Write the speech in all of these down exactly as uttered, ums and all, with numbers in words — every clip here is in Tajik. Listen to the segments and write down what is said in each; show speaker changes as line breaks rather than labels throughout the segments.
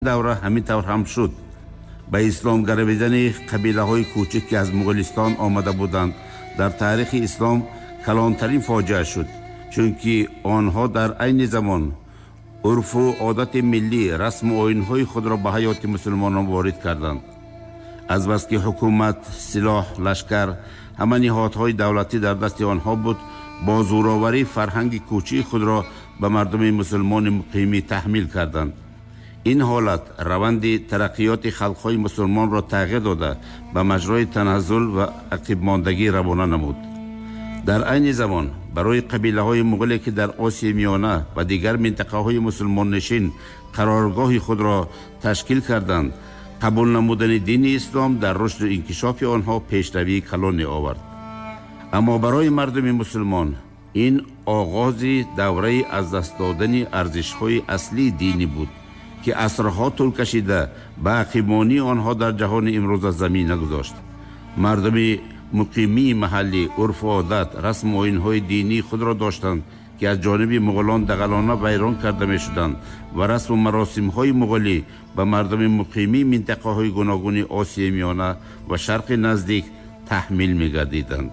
давра ҳамин тавр ҳам шуд. ба ислом гаравидани қабилаҳои кӯчик ки аз муғулистон омада буданд дар таърихи ислом калонтарин фоҷиа шуд, чунки онҳо дар айни замон урфу одати миллӣ, расму оинҳои худро ба ҳаёти мусулмонон ворид карданд. азбаски ҳукумат, силоҳ, лашкар, ҳама ниҳодҳои давлатӣ дар дасти онҳо буд, бо зӯроварӣ фарҳанги кӯчии худро ба мардуми мусулмони муқимӣ таҳмил карданд. ин ҳолат раванди тараққиёти халқҳои мусулмонро тағйир дода ба маҷрои таназзул ва ақибмондагӣ равона намуд. дар айни замон барои қабилаҳои муғуле ки дар осияи миёна ва дигар минтақаҳои мусулмоннишин қароргоҳи худро ташкил карданд, қабул намудани дини ислом дар рушду инкишофи онҳо пешравии калоне овард. аммо барои мардуми мусулмон ин оғози давраи аз даст додани арзишҳои аслии динӣ буд ки асрҳо тӯл кашида ба ақибмонии онҳо дар ҷаҳони имрӯза замин нагузошт. мардуми муқимии маҳаллӣ урфу одат, расму оинҳои динии худро доштанд ки аз ҷониби муғулон дағалона вайрон карда мешуданд ва расму маросимҳои муғулӣ ба мардуми муқимии минтақаҳои гуногуни осияи миёна ва шарқи наздик таҳмил мегардиданд.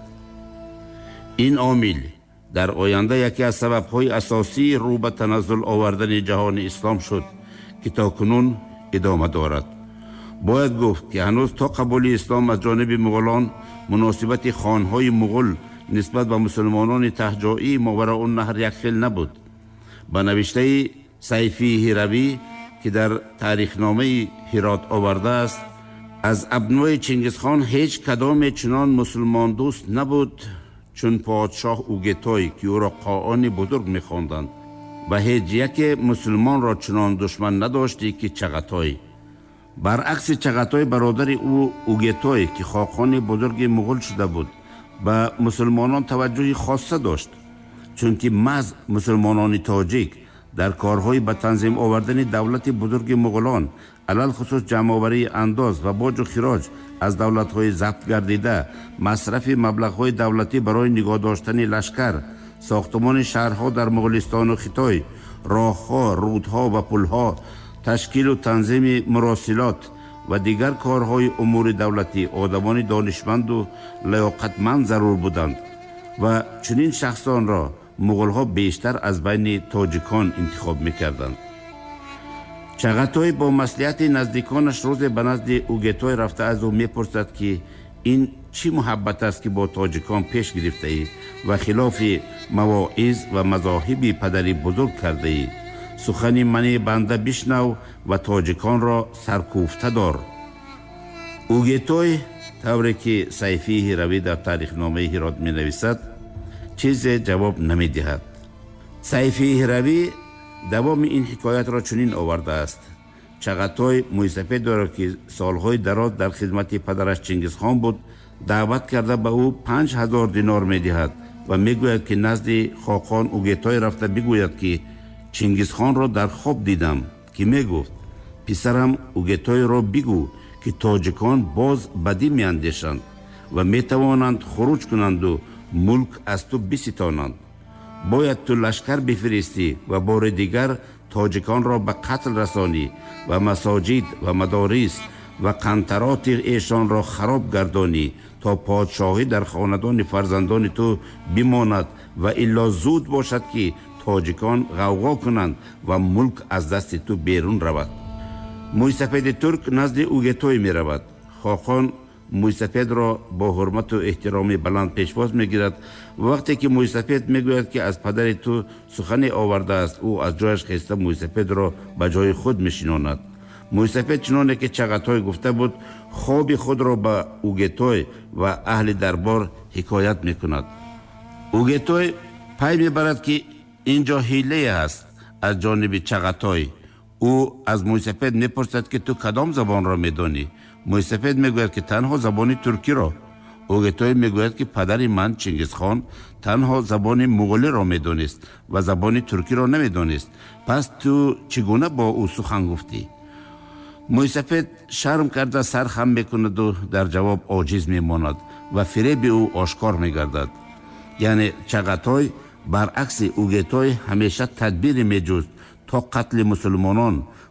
ин омил дар оянда яке аз сабабҳои асосии рӯ ба таназзул овардани ҷаҳони ислом шуд ки токунун идома дорад. бояд гуфт ки ҳанӯз то қабули ислом аз ҷониби муғулон муносибати хонҳои муғул нисбат ба мусулмонони таҳҷоии моварауннаҳр якхел набуд. ба навиштаи сайфии ҳиравӣ ки дар таърихномаи ҳирот овардааст, аз абнои чингизхон ҳеҷ кадоме чунон мусулмондӯст набуд чун подшоҳ Угетой ки ӯро қоони бузург мехонданд ва ҳеҷ яке мусулмонро чунон душман надошти ки Чағатой. баръакси Чағатой бародари ӯ Угетой ки хоқони бузурги муғул шуда буд, ба мусулмонон таваҷҷӯҳи хоса дошт, чунки маҳз мусулмонони тоҷик дар корҳои ба танзим овардани давлати бузурги муғулон, алалхусус ҷамъоварии андоз ва боҷу хироҷ аз давлатҳои забт гардида, масрафи маблағҳои давлатӣ барои нигоҳ доштани лашкар, сохтумони шаҳрҳо дар муғулистону Хитой, роҳҳо, рудҳо ва пулҳо, ташкилу танзими муросилот ва дигар корҳои умури давлатӣ одамони донишманду лаёқатманд зарур буданд ва чунин шахсонро муғулҳо бештар аз байни тоҷикон интихоб мекарданд. Чағатой бо маслиҳати наздиконаш рӯзе ба назди Угетой рафта аз ӯ мепурсад ки ин чӣ муҳаббат аст ки бо тоҷикон пеш гирифтаӣ ва хилофи мавоиз ва мазоҳиби падари бузург кардаӣ. сухани мани банда бишнав ва тоҷиконро саркӯфта дор. Угетой, тавре ки Сайфии Ҳиравӣ дар таърихномаи Ҳирот менависад, чизе ҷавоб намедиҳад. Сайфии Ҳиравӣ давоми ин ҳикоятро чунин овардааст. Чағатой мӯйсафедро ки солҳои дароз дар хизмати падараш Чингизхон буд, даъват карда ба ӯ панҷ ҳазор динор медиҳад ва мегӯяд ки назди хоқон Угетой рафта бигӯяд ки Чингизхонро дар хоб дидам, ки мегуфт: писарам Угетойро бигӯ ки тоҷикон боз бадӣ меандешанд ва метавонанд хуруҷ кунанду мулк аз ту биситонанд. бояд ту лашкар бифиристӣ ва бори дигар тоҷиконро ба қатл расонӣ ва масоҷид ва мадорис ва қантароти эшонро хароб гардонӣ, то подшоҳӣ дар хонадони фарзандони ту бимонад ваилло зуд бошад ки тоҷикон ғавғо кунанд ва мулк аз дасти ту берун равад. мӯйсафеди турк назди Угетой меравад. хоқон мӯйсафедро бо ҳурмату эҳтироми баланд пешвоз мегирад. вақте ки мӯйсафед мегӯяд ки аз падари ту сухане овардааст, ӯ аз ҷояш хеста мӯйсафедро ба ҷои худ мешинонад. мӯйсафед чуноне ки Чағатой гуфта буд, хоби худро ба Угетой ва аҳли дарбор ҳикоят мекунад. Угетой пай мебарад ки инҷо ҳилае аст аз ҷониби Чағатой. ӯ аз мӯйсафед мепурсад ки ту кадом забонро медонӣ? мӯйсафед мегӯяд ки танҳо забони туркиро. Угетой мегӯяд ки падари ман Чингизхон танҳо забони муғулиро медонист ва забони туркиро намедонист. пас ту чӣ гуна бо ӯ сухан гуфтӣ? мӯйсафед шарм карда сар хам мекунаду дар ҷавоб оҷиз мемонад ва фиреби ӯ ошкор мегардад. яъне Чағатой баръакси Угетой ҳамеша тадбире меҷуст то қатли мусулмонон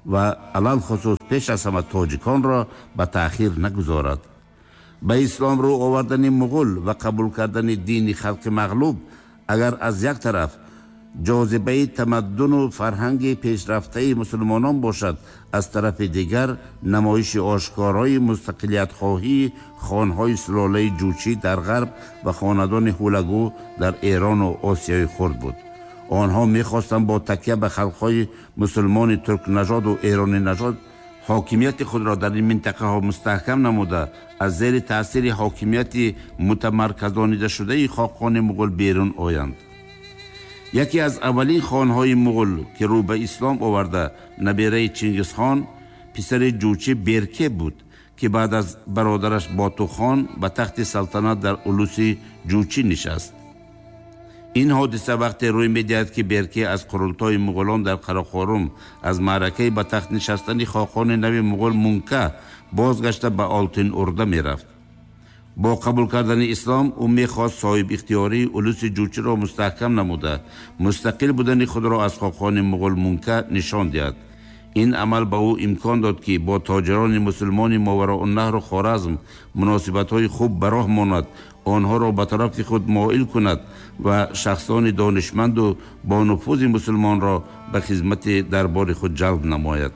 و علال خصوص پیش از همه تاجیکان را به تأخیر نگذارد. به اسلام رو آوردن مغول و قبول کردن دین خلق مغلوب اگر از یک طرف جاذبه تمدن و فرهنگ پیشرفته مسلمانان باشد، از طرف دیگر نمایش آشکارای مستقلیت خواهی خانهای سلاله جوچی در غرب و خاندان هولگو در ایران و آسیای خرد بود. آنها میخواستند با تکیه به خلقهای مسلمان ترک نژاد و ایرانی نژاد حاکمیت خود را در این منطقه ها مستحکم نموده از زیر تأثیر حاکمیت متمرکزانیده شده خاقان مغول بیرون آیند. یکی از اولین خانهای مغول که رو به اسلام آورده نبیره چنگیز خان پسر جوچی برکه بود که بعد از برادرش باتو خان به تخت سلطنت در اولوس جوچی نشست. این حادثه وقتی روی می‌دهد که برکه از قرولتای مغولان در قراقرم از معرکه به تخت نشستن خاقان نو مغول منکه بازگشته به آلتین ارده می‌رفت. با قبول کردن اسلام او می‌خواست صاحب اختیاری اولوس جوچی را مستحکم نموده مستقل بودن خود را از خاقان مغول منکه نشان دهد. این عمل به او امکان داد که با تاجران مسلمان ماوراء النهر و خوارزم مناسبت‌های خوب به راه ماند، آنها را به طرف خود مائل کند و شخصان دانشمند و با نفوذ مسلمان را به خدمت دربار خود جلب نماید.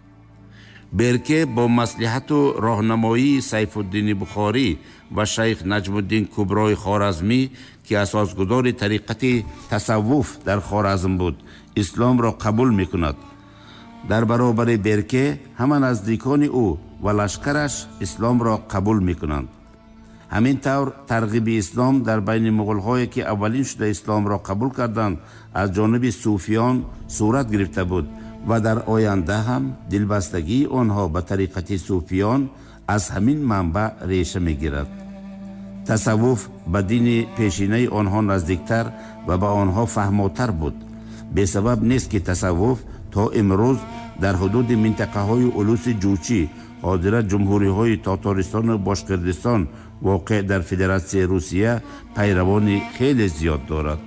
برکه با مصلحت و راهنمایی سیف الدین بخاری و شیخ نجم الدین کبرای خوارزمی که اساسگذار طریقت تصوف در خوارزم بود اسلام را قبول میکند. در برابر برکه همه نزدیکان او و لشکرش اسلام را قبول میکنند. همین طور ترغیب اسلام در بین مغول هایی که اولین شده اسلام را قبول کردند از جانب صوفیان صورت گرفته بود و در آینده هم دلبستگی آنها به طریقت صوفیان از همین منبع ریشه میگیرد. تصوف به دین پیشینه آنها نزدیکتر و به آنها فهماتر بود. به سبب نیست که تصوف تا امروز در حدود منطقه های اولوس جوچی حاضر جمهوری های تاتارستان و باشقردستان واقع در فدراسیون روسیه پیروان خیلی زیاد دارد.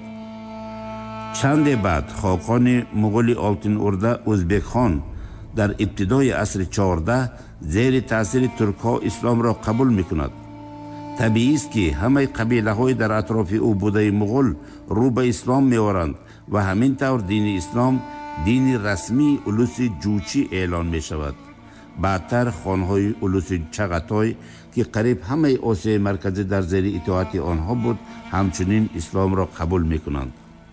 چند بعد خاقان مغول آلتین ارده ازبک خان در ابتدای عصر چهارده زیر تاثیر ترک ها اسلام را قبول میکند. طبیعی است که همه قبیله های در اطراف او بوده مغول رو به اسلام میآورند و همین طور دین اسلام دین رسمی اولوس جوچی اعلان می شود. بعدتر خانهای اولوس چغتای که قریب همه آسیای مرکزی در زیر اطاعت آنها بود همچنین اسلام را قبول می کنند.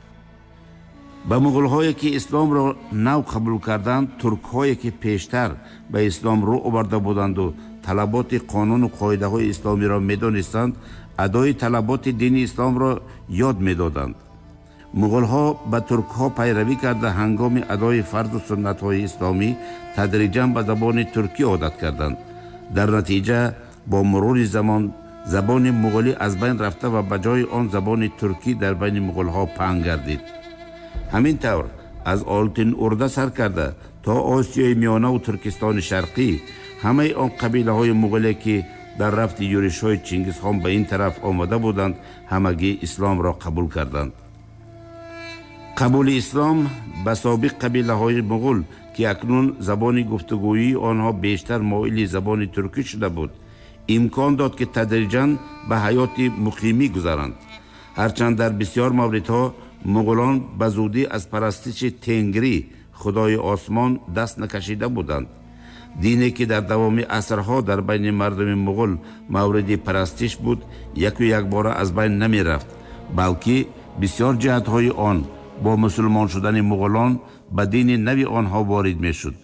به مغول هایی که اسلام را نو قبول کردند ترک هایی که پیشتر به اسلام رو آورده بودند و طلبات قانون و قاعده های اسلامی را می دانستند ادای طلبات دین اسلام را یاد می دادند. مغول ها به ترک ها پیروی کرده هنگام ادای فرض و سنت های اسلامی تدریجاً به زبان ترکی عادت کردند. در نتیجه با مرور زمان زبان مغولی از بین رفته و به جای آن زبان ترکی در بین مغول ها پهن گردید. همین طور از آلتین ارده سر کرده تا آسیای میانه و ترکستان شرقی همه آن قبیله های مغولی که در رفت یورش های چنگیز خان به این طرف آمده بودند همگی اسلام را قبول کردند. قبول اسلام به سابق قبیله های مغول که اکنون زبان گفتگویی آنها بیشتر مایل زبان ترکی شده بود امکان داد که تدریجاً به حیات مقیمی گذارند. هرچند در بسیار موردها مغولان به زودی از پرستش تنگری خدای آسمان دست نکشیده بودند. دینی که در دوام عصرها در بین مردم مغول مورد پرستش بود یک و یک بار از بین نمی رفت بلکه بسیار جهت‌های آن با مسلمان شدن مغولان به دین نوی آنها وارد می شد.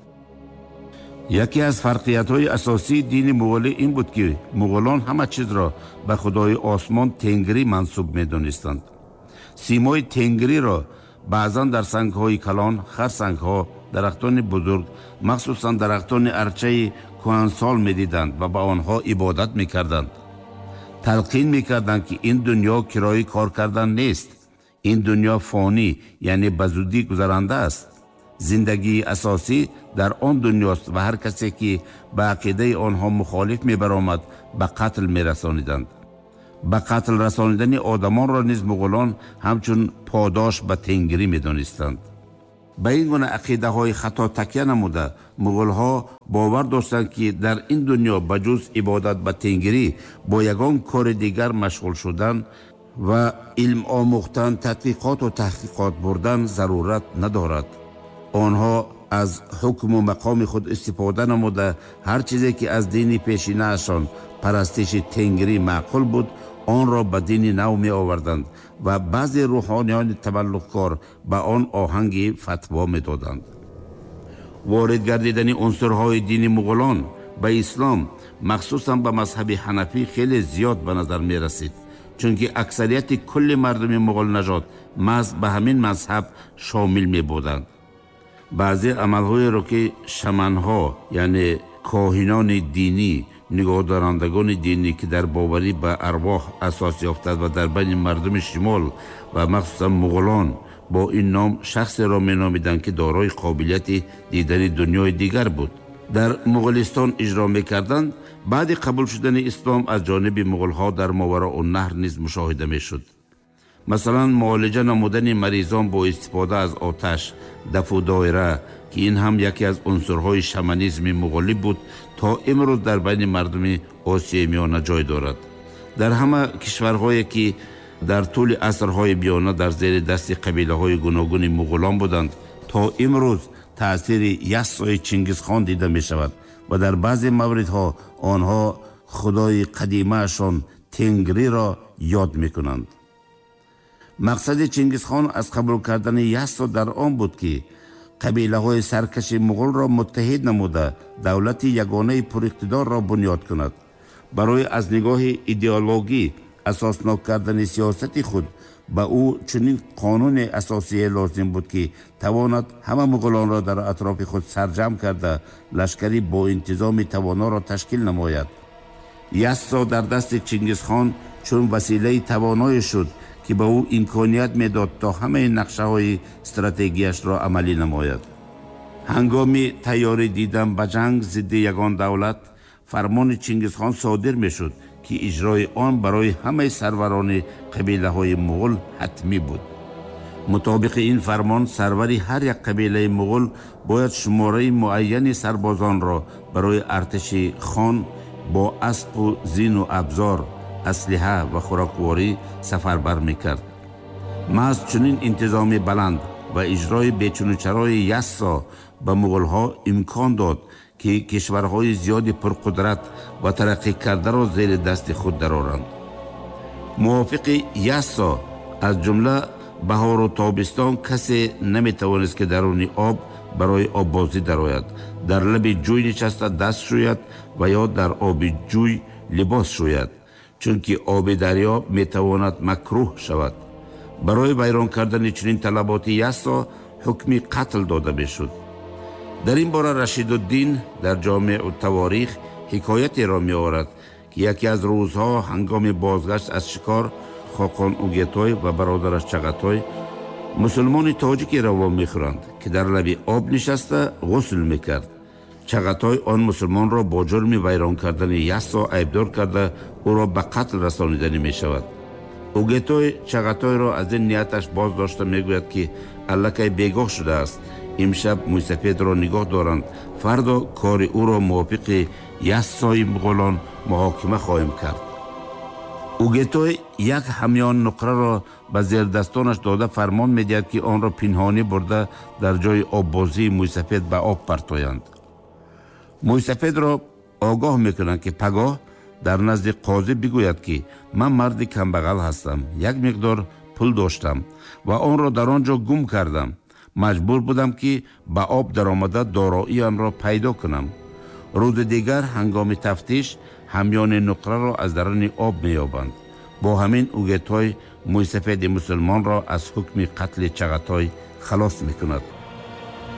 یکی از فرقیت‌های اساسی دین مغولی این بود که مغولان همه چیز را به خدای آسمان تنگری منسوب می دانستند. سیمای تنگری را بعضا در سنگ‌های کلان، خرسنگ‌ها، درختان بزرگ، مخصوصا درختان ارچه کهنسال می دیدند و به آنها عبادت می کردند. تلقین می کردند که این دنیا کرای کار کردن نیست. این دنیا فانی یعنی بزودی گذرانده است. زندگی اساسی در آن دنیاست و هر کسی که به عقیده آنها مخالف می برآمد به قتل می رسانیدند. به قتل رسانیدن آدمان را نیز مغولان همچون پاداش به تنگری می دانستند. ба ин гуна ақидаҳои хато такя намуда муғулҳо бовар доштанд ки дар ин дунё ба ҷуз ибодат ба тенгирӣ бо ягон кори дигар машғул шудан ва илм омӯхтан, тадқиқоту таҳқиқот бурдан зарурат надорад. онҳо аз ҳукму мақоми худ истифода намуда ҳар чизе ки аз дини пешинаашон парастиши тенгирӣ маъқул буд онро ба дини нав меоварданд ва баъзе рӯҳониёни тамаллуккор ба он оҳанги фатво медоданд. ворид гардидани унсурҳои дини муғулон ба ислом махсусан ба мазҳаби ҳанафӣ хеле зиёд ба назар мерасид, чунки аксарияти кулли мардуми муғулнажод маҳз ба ҳамин мазҳаб шомил мебуданд. баъзе амалҳоеро ки шаманҳо яъне коҳинони динӣ, нигоҳдорандагони динӣ ки дар боварӣ ба арвоҳ асос ёфтад ва дар байни мардуми шимол ва махсусан муғулон бо ин ном шахсеро меномиданд ки дорои қобилияти дидани дунёи дигар буд, дар муғулистон иҷро мекарданд. баъди қабул шудани ислом аз ҷониби муғулҳо дар мовароъуннаҳр низ мушоҳида мешуд. масалан муолиҷа намудани маризон бо истифода аз оташ, дафу доира ки ин ҳам яке аз унсурҳои шаманизми муғулӣ буд, то имрӯз дар байни мардуми осияи миёна ҷой дорад. дар ҳама кишварҳое ки дар тӯли асрҳои биёна дар зери дасти қабилаҳои гуногуни муғулон буданд, то имрӯз таъсири яссои Чингизхон дида мешавад ва дар баъзе мавридҳо онҳо худои қадимаашон Тенгриро ёд мекунанд. мақсади Чингизхон аз қабул кардани яссо дар он буд ки қабилаҳои саркаши муғулро муттаҳид намуда давлати ягонаи пуриқтидорро бунёд кунад. барои аз нигоҳи идеологӣ асоснок кардани сиёсати худ ба ӯ чунин қонуне асосие лозим буд ки тавонад ҳама муғулонро дар атрофи худ сарҷамъ карда лашкари боинтизоми тавоноро ташкил намояд. яссо дар дасти Чингизхон чун василаи тавоное шуд ки ба ӯ имконият медод то ҳамаи нақшаҳои стратегияшро амалӣ намояд. ҳангоми тайёрӣ дидан ба ҷанг зидди ягон давлат фармони Чингизхон содир мешуд ки иҷрои он барои ҳамаи сарварони қабилаҳои муғул ҳатмӣ буд. мутобиқи ин фармон сарвари ҳар як қабилаи муғул бояд шумораи муайяни сарбозонро барои артиши хон бо аспу зину абзор, аслиҳа ва хӯрокворӣ сафарбар мекард. маҳз чунин интизоми баланд ва иҷрои бечунучарои яссо ба муғулҳо имкон дод ки кишварҳои зиёди пурқудрат ва тараққикардаро зери дасти худ дароранд. мувофиқи яссо аз ҷумла баҳору тобистон касе наметавонист ки даруни об барои оббозӣ дарояд, дар лаби ҷӯй нишаста даст шӯяд ва ё дар оби ҷӯй либос шӯяд, чунки оби дарё метавонад макрӯҳ шавад. барои вайрон кардани чунин талаботи яссо ҳукми қатл дода мешуд. дар ин бора Рашидуддин дар ҷомеъу таворих ҳикоятеро меорад ки яке аз рӯзҳо ҳангоми бозгашт аз шикор Хоқон Угетой ва бародараш Чағатой мусулмони тоҷикеро вомехӯранд ки дар лаби об нишаста ғусл мекард. Чағатой он мусулмонро бо ҷурми вайрон кардани яссо айбдор карда ӯро ба қатл расонидани мешавад. Угетой Чағатойро аз ин нияташ боз дошта мегӯяд ки аллакай бегоҳ шудааст, имшаб Мӯйсафедро нигоҳ доранд, фардо кори ӯро мувофиқи яссои муғулон муҳокима хоҳем кард. Угетой як ҳамён нуқраро ба зердастонаш дода фармон медиҳад ки онро пинҳонӣ бурда дар ҷои оббозии Мӯйсафед ба об партоянд. Мӯйсафедро огоҳ мекунанд ки пагоҳ дар назди қозӣ бигӯяд ки ман марди камбағал ҳастам, як миқдор пул доштам ва онро дар он ҷо гум кардам. маҷбур будам ки ба об даромада дороиамро пайдо кунам. рӯзи дигар ҳангоми тафтиш ҳамёни нуқраро аз даруни об меёбанд. бо ҳамин Угетой Мӯйсафеди мусулмонро аз ҳукми қатли Чағатой халос мекунад.